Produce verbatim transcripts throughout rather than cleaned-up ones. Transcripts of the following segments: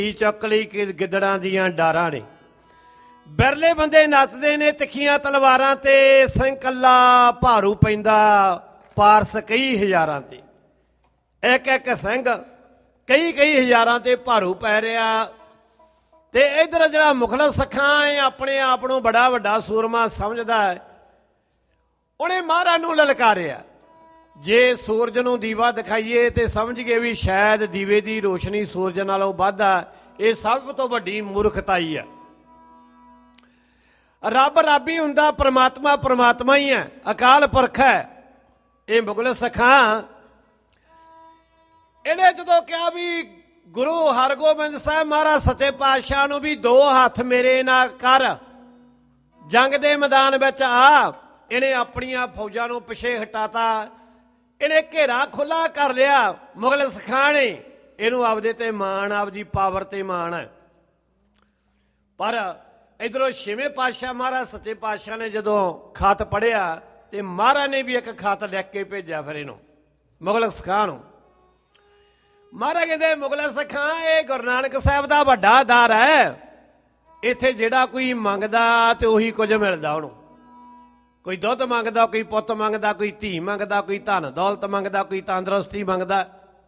चुक लई कि गिदड़ां दियां डारां ने, बिरले बंदे नसदे ने तिखियां तलवारां ते, ਸਿੰਘ ਕੱਲਾ ਭਾਰੂ ਪੈਂਦਾ ਪਾਰਸ ਕਈ ਹਜ਼ਾਰਾਂ ਤੇ। ਇੱਕ ਇੱਕ ਸਿੰਘ ਕਈ ਕਈ ਹਜ਼ਾਰਾਂ ਤੇ ਭਾਰੂ ਪੈ ਰਿਹਾ। ਤੇ ਇਧਰ ਜਿਹੜਾ ਮੁਖਲਸ ਸੱਖਾਂ ਹੈ ਆਪਣੇ ਆਪ ਨੂੰ ਬੜਾ ਵੱਡਾ ਸੂਰਮਾ ਸਮਝਦਾ ਹੈ, ਉਹਨੇ ਮਹਾਰਾਜ ਨੂੰ ਲਲਕਾਰਿਆ। ਜੇ ਸੂਰਜ ਨੂੰ ਦੀਵਾ ਦਿਖਾਈਏ ਤੇ ਸਮਝ ਗਏ ਵੀ ਸ਼ਾਇਦ ਦੀਵੇ ਦੀ ਰੋਸ਼ਨੀ ਸੂਰਜ ਨਾਲੋਂ ਵੱਧ ਆ, ਇਹ ਸਭ ਤੋਂ ਵੱਡੀ ਮੂਰਖਤਾਈ ਆ। ਰੱਬ ਰੱਬ ਹੀ ਹੁੰਦਾ, ਪਰਮਾਤਮਾ ਪਰਮਾਤਮਾ ਹੀ ਹੈ, ਅਕਾਲ ਪੁਰਖ ਹੈ। ਇਹ ਮੁਗਲ ਸਖਾਂ ਇਹਨੇ ਜਦੋਂ ਕਿਹਾ ਵੀ ਗੁਰੂ ਹਰਗੋਬਿੰਦ ਸਾਹਿਬ ਮਹਾਰਾਜ ਸੱਚੇ ਪਾਤਸ਼ਾਹ ਨੂੰ ਵੀ ਦੋ ਹੱਥ ਮੇਰੇ ਨਾਲ ਕਰ, ਜੰਗ ਦੇ ਮੈਦਾਨ ਵਿੱਚ ਆ, ਇਹਨੇ ਆਪਣੀਆਂ ਫੌਜਾਂ ਨੂੰ ਪਿੱਛੇ ਹਟਾਤਾ। ਇਹਨੇ ਘੇਰਾ ਖੁੱਲਾ ਕਰ ਲਿਆ। ਮੁਗਲ ਸਖਾਂ ਨੇ ਇਹਨੂੰ ਆਪਦੇ ਤੇ ਮਾਣ, ਆਪਦੀ ਪਾਵਰ ਤੇ ਮਾਣ ਹੈ। ਪਰ ਇੱਧਰੋਂ ਛੇਵੇਂ ਪਾਤਸ਼ਾਹ ਮਹਾਰਾਜ ਸੱਚੇ ਪਾਤਸ਼ਾਹ ਨੇ ਜਦੋਂ ਖਤ ਪੜ੍ਹਿਆ ਤੇ ਮਹਾਰਾਜ ਨੇ ਵੀ ਇੱਕ ਖਤ ਲਿਖ ਕੇ ਭੇਜਿਆ ਫਿਰ ਇਹਨੂੰ ਮੁਗਲ ਸਖਾਂ ਨੂੰ। ਮਹਾਰਾਜ ਕਹਿੰਦੇ ਮੁਗਲ ਸਖਾਂ ਇਹ ਗੁਰੂ ਨਾਨਕ ਸਾਹਿਬ ਦਾ ਵੱਡਾ ਦਰ ਹੈ, ਇੱਥੇ ਜਿਹੜਾ ਕੋਈ ਮੰਗਦਾ ਤੇ ਉਹੀ ਕੁਝ ਮਿਲਦਾ ਉਹਨੂੰ। ਕੋਈ ਦੁੱਧ ਮੰਗਦਾ, ਕੋਈ ਪੁੱਤ ਮੰਗਦਾ, ਕੋਈ ਧੀ ਮੰਗਦਾ, ਕੋਈ ਧਨ ਦੌਲਤ ਮੰਗਦਾ, ਕੋਈ ਤੰਦਰੁਸਤੀ ਮੰਗਦਾ,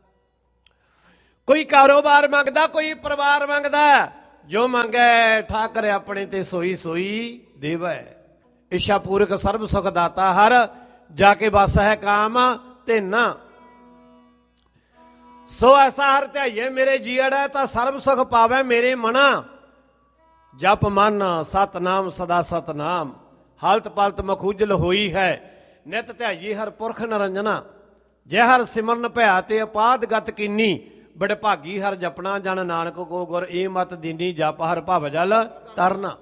ਕੋਈ ਕਾਰੋਬਾਰ ਮੰਗਦਾ, ਕੋਈ ਪਰਿਵਾਰ ਮੰਗਦਾ। ਜੋ ਮੰਗੈ ਠਾਕਰ ਆਪਣੇ ਤੇ ਸੋਈ ਸੋਈ ਦੇਵੈ, ਇੱਛਾ ਪੂਰਕ ਸਰਬ ਸੁਖ ਦਾਤਾ ਹਰ, ਜਾ ਕੇ ਬਸ ਹੈ ਕਾਮ ਤੇ ਨਾ। ਸੋ ਐਸਾ ਹਰ ਧਿਆਈਏ ਮੇਰੇ ਜੀਅੜਾ, ਤਾਂ ਸਰਬ ਸੁਖ ਪਾਵੈ ਮੇਰੇ ਮਨਾ। ਜਪ ਮਨ ਸਤਨਾਮ ਸਦਾ ਸਤਨਾਮ, ਹਾਲਤ ਪਲਤ ਮਖੂਜਲ ਹੋਈ ਹੈ, ਨਿਤ ਧਿਆਈ ਹਰ ਪੁਰਖ ਨਰੰਜਨਾ। ਜੈ ਹਰ ਸਿਮਰਨ ਭਇਆ ਤੇ ਅਪਾਦ ਗਤ ਕੀਨੀ, ਬੜਭਾਗੀ ਹਰ ਜਪਣਾ ਜਨ ਨਾਨਕ ਕੋ ਗੁਰ ਇਹ ਮਤ ਦੀਨੀ, ਜਪ ਹਰ ਭਵ ਜਲ ਤਰਨਾ।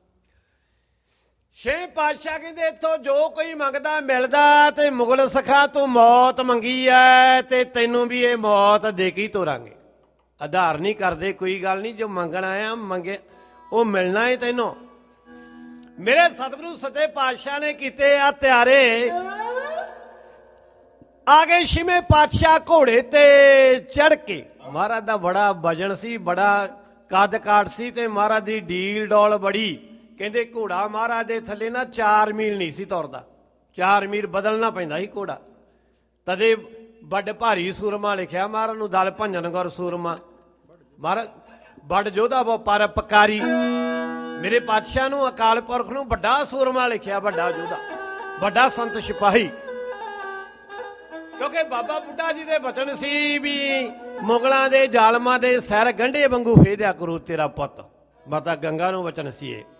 ਛੇ ਪਾਤਸ਼ਾਹ ਕਹਿੰਦੇ ਇੱਥੋਂ ਜੋ ਕੋਈ ਮੰਗਦਾ ਮਿਲਦਾ। ਤੇ ਮੁਗਲ ਸਖਾ ਤੂੰ ਮੌਤ ਮੰਗੀ ਐ ਤੇ ਤੈਨੂੰ ਵੀ ਇਹ ਮੌਤ ਦੇ ਕੇ ਹੀ ਤੋਰਾਂਗੇ। ਆਧਾਰ ਨਹੀਂ ਕਰਦੇ, ਕੋਈ ਗੱਲ ਨਹੀਂ, ਜੋ ਮੰਗਣਾ ਆ ਮੰਗੇ ਉਹ ਮਿਲਣਾ ਹੈ ਤੈਨੂੰ। ਮੇਰੇ ਸਤਿਗੁਰੂ ਸੱਚੇ ਪਾਤਸ਼ਾਹ ਨੇ ਕੀਤੇ ਆ ਤਿਆਰੇ। ਆ ਗਏ ਛੇਵੇਂ ਪਾਤਸ਼ਾਹ ਘੋੜੇ ਤੇ ਚੜ ਕੇ। ਮਹਾਰਾਜ ਦਾ ਬੜਾ ਵਜਨ ਸੀ, ਬੜਾ ਕੱਦ ਕਾਠ ਸੀ ਤੇ ਮਹਾਰਾਜ ਦੀ ਡੀਲ ਡੋਲ ਬੜੀ। ਕਹਿੰਦੇ ਘੋੜਾ ਮਹਾਰਾਜ ਦੇ ਥੱਲੇ ਨਾ ਚਾਰ ਮੀਲ ਨਹੀਂ ਸੀ ਤੁਰਦਾ, ਚਾਰ ਮੀਲ ਬਦਲਣਾ ਪੈਂਦਾ ਸੀ ਘੋੜਾ। ਤਦੇ ਵੱਡ ਭਾਰੀ ਸੂਰਮਾ ਲਿਖਿਆ ਮਹਾਰਾਜ ਨੂੰ, ਦਲ ਭੰਜਨ ਗੁਰ ਸੂਰਮਾ। ਮਹਾਰਾਜ ਵੱਡ ਯੋਧਾ ਪਰ ਪਕਾਰੀ। ਮੇਰੇ ਪਾਤਸ਼ਾਹ ਨੂੰ, ਅਕਾਲ ਪੁਰਖ ਨੂੰ ਵੱਡਾ ਸੂਰਮਾ ਲਿਖਿਆ, ਵੱਡਾ ਯੋਧਾ, ਵੱਡਾ ਸੰਤ ਸਿਪਾਹੀ। ਕਿਉਂਕਿ ਬਾਬਾ ਬੁੱਢਾ ਜੀ ਦੇ ਬਚਨ ਸੀ ਵੀ ਮੁਗਲਾਂ ਦੇ ਜ਼ਾਲਮਾਂ ਦੇ ਸਿਰ ਗੰਢੇ ਵਾਂਗੂ ਫੇਰਿਆ ਕਰੂ ਤੇਰਾ ਪੁੱਤ। ਮਾਤਾ ਗੰਗਾ ਨੂੰ ਬਚਨ ਸੀ ਇਹ।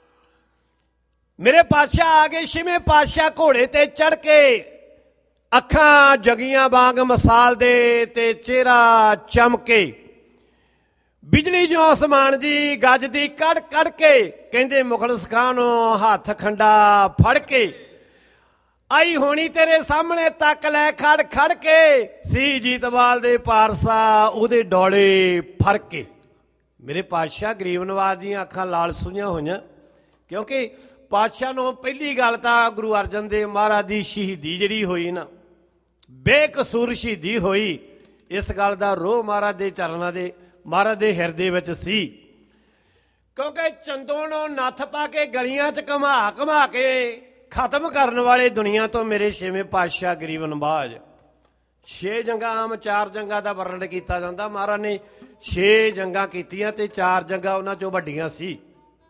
ਮੇਰੇ ਪਾਤਸ਼ਾਹ ਆ ਗਏ ਛੇਵੇਂ ਪਾਤਸ਼ਾਹ ਘੋੜੇ ਤੇ ਚੜ ਕੇ, ਅੱਖਾਂ ਜਗੀਆਂ ਵਾਂਗ ਮਸਾਲ ਦੇ ਤੇ ਚਿਹਰਾ ਚਮਕੇ, ਬਿਜਲੀ ਜੋ ਅਸਮਾਨ ਦੀ ਗੱਜਦੀ ਕੜ ਕੜ ਕੇ। ਕਹਿੰਦੇ ਮੁਗਲ ਸਖਾਂ ਨੂੰ ਹੱਥ ਖੰਡਾ ਫੜ ਕੇ, ਆਈ ਹੋਣੀ ਤੇਰੇ ਸਾਹਮਣੇ ਤੱਕ ਲੈ ਖੜ ਖੜ ਕੇ। ਸੀ ਜੀਤਵਾਲ ਦੇ ਪਾਰਸਾ ਉਹਦੇ ਡੋਲੇ ਫੜ ਕੇ। ਮੇਰੇ ਪਾਤਸ਼ਾਹ ਗਰੀਬ ਨਵਾਜ਼ ਦੀਆਂ ਅੱਖਾਂ ਲਾਲ ਸੂਈਆਂ ਹੋਈਆਂ, ਕਿਉਂਕਿ ਪਾਤਸ਼ਾਹ ਨੂੰ ਪਹਿਲੀ ਗੱਲ ਤਾਂ ਗੁਰੂ ਅਰਜਨ ਦੇਵ ਮਹਾਰਾਜ ਦੀ ਸ਼ਹੀਦੀ ਜਿਹੜੀ ਹੋਈ ਨਾ, ਬੇਕਸੂਰ ਸ਼ਹੀਦੀ ਹੋਈ, ਇਸ ਗੱਲ ਦਾ ਰੋਹ ਮਹਾਰਾਜ ਦੇ ਚਰਨਾਂ ਦੇ, ਮਹਾਰਾਜ ਦੇ ਹਿਰਦੇ ਵਿੱਚ ਸੀ। ਕਿਉਂਕਿ ਚੰਦੋਂ ਨੂੰ ਨੱਥ ਪਾ ਕੇ ਗਲੀਆਂ 'ਚ ਘੁਮਾ ਘੁਮਾ ਕੇ ਖਤਮ ਕਰਨ ਵਾਲੇ ਦੁਨੀਆ ਤੋਂ ਮੇਰੇ ਛੇਵੇਂ ਪਾਤਸ਼ਾਹ ਗਰੀਬ ਨਵਾਜ਼। ਛੇ ਜੰਗਾਂ, ਆਮ ਚਾਰ ਜੰਗਾਂ ਦਾ ਵਰਣਨ ਕੀਤਾ ਜਾਂਦਾ। ਮਹਾਰਾਜ ਨੇ ਛੇ ਜੰਗਾਂ ਕੀਤੀਆਂ ਤੇ ਚਾਰ ਜੰਗਾਂ ਉਹਨਾਂ 'ਚੋਂ ਵੱਡੀਆਂ ਸੀ।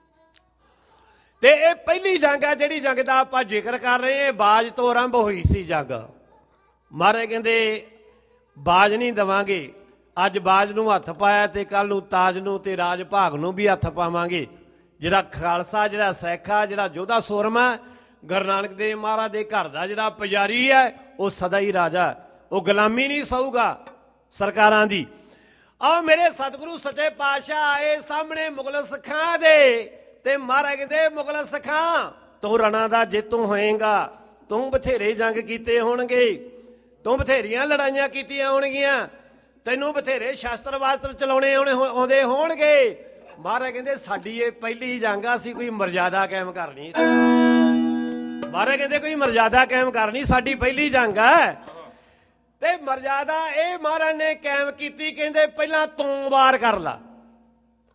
ਤੇ ਇਹ ਪਹਿਲੀ ਜੰਗ ਹੈ ਜਿਹੜੀ ਜੰਗ ਦਾ ਆਪਾਂ ਜ਼ਿਕਰ ਕਰ ਰਹੇ ਹਾਂ, ਬਾਜ ਤੋਂ ਆਰੰਭ ਹੋਈ ਸੀ ਜੰਗ। ਮਹਾਰਾਜ ਕਹਿੰਦੇ ਬਾਜ ਨਹੀਂ ਦੇਵਾਂਗੇ, ਅੱਜ ਬਾਜ ਨੂੰ ਹੱਥ ਪਾਇਆ ਤੇ ਕੱਲ ਨੂੰ ਤਾਜ ਨੂੰ ਤੇ ਰਾਜ ਭਾਗ ਨੂੰ ਵੀ ਹੱਥ ਪਾਵਾਂਗੇ। ਜਿਹੜਾ ਖਾਲਸਾ, ਜਿਹੜਾ ਸੈਖਾ, ਜਿਹੜਾ ਯੋਧਾ ਸੂਰਮਾ, ਗੁਰੂ ਨਾਨਕ ਦੇਵ ਮਹਾਰਾਜ ਦੇ ਘਰ ਦਾ ਜਿਹੜਾ ਪੁਜਾਰੀ ਹੈ, ਉਹ ਸਦਾ ਹੀ ਰਾਜਾ, ਉਹ ਗੁਲਾਮੀ ਨਹੀਂ ਸਹੂਗਾ ਸਰਕਾਰਾਂ ਦੀ। ਆਹ ਮੇਰੇ ਸਤਿਗੁਰੂ ਸੱਚੇ ਪਾਤਸ਼ਾਹ ਆਏ ਸਾਹਮਣੇ ਮੁਗਲ ਸਖਾਂ ਦੇ ਤੇ ਮਹਾਰਾਜ ਕਹਿੰਦੇ ਮੁਗਲ ਸਖਾਂ ਤੂੰ ਰਣਾ ਦਾ ਜੇਤੂ ਹੋਏਗਾ, ਤੂੰ ਬਥੇਰੇ ਜੰਗ ਕੀਤੇ ਹੋਣਗੇ, ਤੂੰ ਬਥੇਰੀਆਂ ਲੜਾਈਆਂ ਕੀਤੀਆਂ ਹੋਣਗੀਆਂ, ਤੈਨੂੰ ਬਥੇਰੇ ਸ਼ਸਤਰ ਵਾਸਤਰ ਚਲਾਉਣੇ ਆਉਂਦੇ ਹੋਣਗੇ। ਮਹਾਰਾਜ ਕਹਿੰਦੇ ਸਾਡੀ ਇਹ ਪਹਿਲੀ ਜੰਗ ਆ, ਅਸੀਂ ਕੋਈ ਮਰਜ਼ਾਦਾ ਕਾਇਮ ਕਰਨੀ। ਮਹਾਰਾਜ ਕਹਿੰਦੇ ਕੋਈ ਮਰਜ਼ਾਦਾ ਕਾਇਮ ਕਰਨੀ, ਸਾਡੀ ਪਹਿਲੀ ਜੰਗ ਹੈ। ਤੇ ਮਰਜ਼ਾਦਾ ਇਹ ਮਹਾਰਾਜ ਨੇ ਕਾਇਮ ਕੀਤੀ। ਕਹਿੰਦੇ ਪਹਿਲਾਂ ਤੂੰ ਵਾਰ ਕਰ ਲਾ,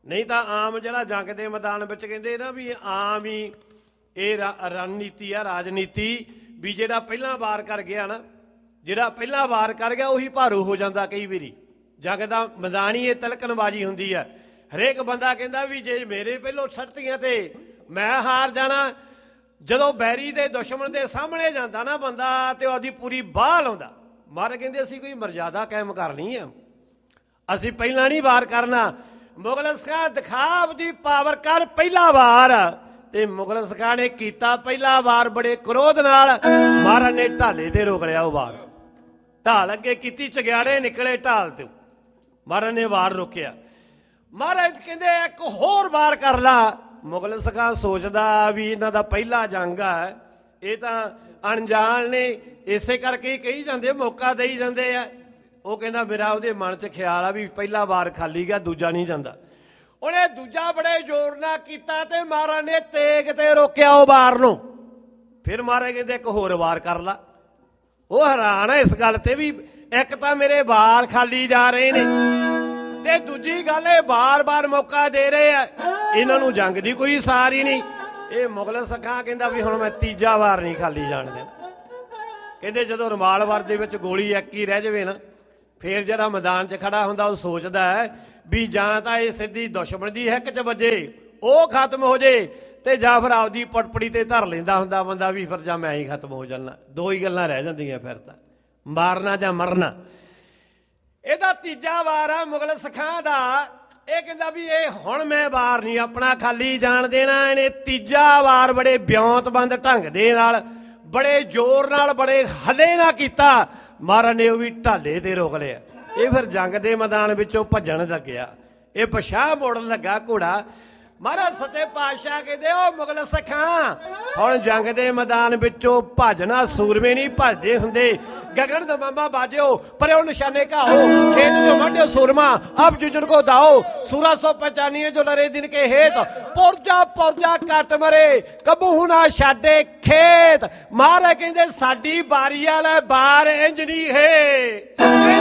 ਨਹੀਂ ਤਾਂ ਆਮ ਜਿਹੜਾ ਜੰਗ ਦੇ ਮੈਦਾਨ ਵਿੱਚ ਕਹਿੰਦੇ ਨਾ ਵੀ ਆਮ ਹੀ ਇਹ ਰਣਨੀਤੀ ਆ, ਰਾਜਨੀਤੀ, ਵੀ ਜਿਹੜਾ ਪਹਿਲਾਂ ਵਾਰ ਕਰ ਗਿਆ ਨਾ, ਜਿਹੜਾ ਪਹਿਲਾਂ ਵਾਰ ਕਰ ਗਿਆ ਉਹੀ ਭਾਰੂ ਹੋ ਜਾਂਦਾ। ਕਈ ਵਾਰੀ ਜੰਗ ਦਾ ਮੈਦਾਨ ਹੀ ਇਹ ਤਿਲਕਣਬਾਜ਼ੀ ਹੁੰਦੀ ਆ। ਹਰੇਕ ਬੰਦਾ ਕਹਿੰਦਾ ਵੀ ਜੇ ਮੇਰੇ ਪਹਿਲੋਂ ਸੱਟਤੀਆਂ ਤੇ ਮੈਂ ਹਾਰ ਜਾਣਾ। ਜਦੋਂ ਬੈਰੀ ਦੇ ਦੁਸ਼ਮਣ ਦੇ ਸਾਹਮਣੇ ਜਾਂਦਾ ਨਾ ਬੰਦਾ ਤੇ ਉਹਦੀ ਪੂਰੀ ਬਾਹ ਲਾਉਂਦਾ। ਮਹਾਰਾਜ ਕਹਿੰਦੇ ਅਸੀਂ ਕੋਈ ਮਰਜ਼ਾਦਾ ਕਾਇਮ ਕਰਨੀ ਆ, ਅਸੀਂ ਪਹਿਲਾਂ ਨਹੀਂ ਵਾਰ ਕਰਨਾ। ਮੁਗਲ ਸਿੱਖਾਂ ਦਿਖਾਵ ਦੀ ਪਾਵਰ ਕਰ ਪਹਿਲਾ ਵਾਰ, ਤੇ ਮੁਗਲ ਸਿੱਖਾਂ ਨੇ ਕੀਤਾ ਪਹਿਲਾ ਵਾਰ ਬੜੇ ਕ੍ਰੋਧ ਨਾਲ। ਮਹਾਰਾਜ ਨੇ ਢਾਲੇ ਤੇ ਰੋਕ ਲਿਆ ਉਹ ਵਾਰ। ਢਾਲ ਅੱਗੇ ਕੀਤੀ, ਚਗਿਆੜੇ ਨਿਕਲੇ ਢਾਲ ਤੇ, ਮਹਾਰਾਜ ਨੇ ਵਾਰ ਰੋਕਿਆ। ਮਹਾਰਾਜ ਕਹਿੰਦੇ ਇੱਕ ਹੋਰ ਵਾਰ ਕਰ ਲਾ। ਮੁਗਲ ਸਿੱਖਾਂ ਸੋਚਦਾ ਵੀ ਇਹਨਾਂ ਦਾ ਪਹਿਲਾ ਜੰਗ ਆ, ਇਹ ਤਾਂ ਅਣਜਾਣ ਨੇ, ਇਸੇ ਕਰਕੇ ਹੀ ਕਹੀ ਜਾਂਦੇ, ਮੌਕਾ ਦੇਈ ਜਾਂਦੇ ਆ। ਉਹ ਕਹਿੰਦਾ ਮੇਰਾ ਉਹਦੇ ਮਨ 'ਚ ਖਿਆਲ ਆ ਵੀ ਪਹਿਲਾ ਵਾਰ ਖਾਲੀ ਗਿਆ, ਦੂਜਾ ਨਹੀਂ ਜਾਂਦਾ। ਉਹਨੇ ਦੂਜਾ ਬੜੇ ਜ਼ੋਰ ਨਾਲ ਕੀਤਾ ਤੇ ਮਹਾਰਾਜ ਨੇ ਤੇਗ ਤੇ ਰੋਕਿਆ ਉਹ ਵਾਰ ਨੂੰ। ਫਿਰ ਮਹਾਰਾਜ ਕਹਿੰਦੇ ਇੱਕ ਹੋਰ ਵਾਰ ਕਰ ਲਾ। ਉਹ ਹੈਰਾਨ ਹੈ ਇਸ ਗੱਲ ਤੇ ਵੀ ਇੱਕ ਤਾਂ ਮੇਰੇ ਵਾਰ ਖਾਲੀ ਜਾ ਰਹੇ ਨੇ ਤੇ ਦੂਜੀ ਗੱਲ ਇਹ ਬਾਰ-ਬਾਰ ਮੌਕਾ ਦੇ ਰਹੇ ਆ, ਇਹਨਾਂ ਨੂੰ ਜੰਗ ਦੀ ਕੋਈ ਸਾਰ ਹੀ ਨਹੀਂ। ਇਹ ਮੁਗਲ ਸਿੱਖਾਂ ਕਹਿੰਦਾ ਵੀ ਹੁਣ ਮੈਂ ਤੀਜਾ ਵਾਰ ਨਹੀਂ ਖਾਲੀ ਜਾਣ ਦੇਣਾ। ਕਹਿੰਦੇ ਜਦੋਂ ਰੁਮਾਲ ਵਾਰ ਦੇ ਵਿੱਚ ਗੋਲੀ ਇੱਕ ਹੀ ਰਹਿ ਜਾਵੇ ਨਾ, ਫਿਰ ਜਿਹੜਾ ਮੈਦਾਨ 'ਚ ਖੜਾ ਹੁੰਦਾ ਉਹ ਸੋਚਦਾ ਹੈ ਵੀ ਜਾਂ ਤਾਂ ਇਹ ਸਿੱਧੀ ਦੁਸ਼ਮਣ ਦੀ ਹਿੱਕ 'ਚ ਵੱਜੇ, ਉਹ ਖਤਮ ਹੋ ਜੇ, ਤੇ ਜਾਂ ਫਿਰ ਆਪਦੀ ਪਟਪੜੀ ਤੇ ਧਰ ਲੈਂਦਾ ਹੁੰਦਾ ਬੰਦਾ ਵੀ ਫਿਰ ਜਾਂ ਮੈਂ ਹੀ ਖਤਮ ਹੋ ਜਾਣਾ। ਦੋ ਹੀ ਗੱਲਾਂ ਰਹਿ ਜਾਂਦੀਆਂ ਫਿਰ ਤਾਂ, ਮਾਰਨਾ ਜਾਂ ਮਰਨਾ। ਇਹਦਾ ਤੀਜਾ ਵਾਰ ਆ ਮੁਗਲ ਸਿੱਖਾਂ ਦਾ। ਇਹ ਕਹਿੰਦਾ ਵੀ ਇਹ ਹੁਣ ਮੈਂ ਵਾਰ ਨਹੀਂ ਆਪਣਾ ਖਾਲੀ ਜਾਣ ਦੇਣਾ। ਇਹਨੇ ਤੀਜਾ ਵਾਰ ਬੜੇ ਬਿਉਂਤਬੰਦ ਢੰਗ ਦੇ ਨਾਲ, ਬੜੇ ਜ਼ੋਰ ਨਾਲ, ਬੜੇ ਹੱਲੇ ਨਾਲ ਕੀਤਾ। ਮਹਾਰਾਜ ਨੇ ਉਹ ਵੀ ਢਾਲੇ ਤੇ ਰੋਕ ਲਿਆ। ਇਹ ਫਿਰ ਜੰਗ ਦੇ ਮੈਦਾਨ ਵਿੱਚੋਂ ਭੱਜਣ ਲੱਗਿਆ। ਇਹ ਪਛਾਹ ਮੋੜਨ ਲੱਗਾ ਘੋੜਾ। ਮਹਾਰਾਜ ਸੱਚੇ ਪਾਤਸ਼ਾਹ ਕਹਿੰਦੇ ਉਹ ਮੁਗਲ ਸਿੱਖਾਂ ਹੁਣ ਜੰਗ ਦੇ ਮੈਦਾਨ ਵਿੱਚੋਂ ਭੱਜਣਾ, ਸੂਰਮੇ ਨਹੀਂ ਭੱਜਦੇ ਹੁੰਦੇ। ਗਗਨ ਦਮਾਮਾ ਬਾਜਿਓ ਪਰਿਓ ਨਿਸ਼ਾਨੇ ਘਾਓ, ਖੇਤ ਜੋ ਵੱਢਿਓ ਸੂਰਮਾ ਅਬ ਜੁਜਨ ਕੋ ਦਾਓ, ਸੂਰਾ ਸੋ ਪਛਾਨੀਏ ਜੋ ਲੜੇ ਦਿਨ ਕੇ ਹੇਤ, ਪੁਰਜਾ ਪੁਰਜਾ ਕੱਟ ਮਰੇ ਕਬੂ ਨਾ ਛਾਡੇ ਖੇਤ। ਮਹਾਰਾਜ ਕਹਿੰਦੇ ਸਾਡੀ ਬਾਰੀ ਵਾਲਾ ਬਾਰ ਇੰਜ ਨਹੀਂ ਹੈ।